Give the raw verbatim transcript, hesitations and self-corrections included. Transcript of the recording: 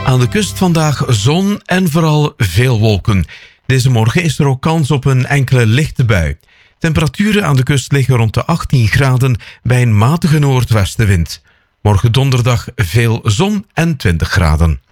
Aan de kust vandaag zon en vooral veel wolken. Deze morgen is er ook kans op een enkele lichte bui. Temperaturen aan de kust liggen rond de achttien graden bij een matige noordwestenwind. Morgen donderdag veel zon en twintig graden.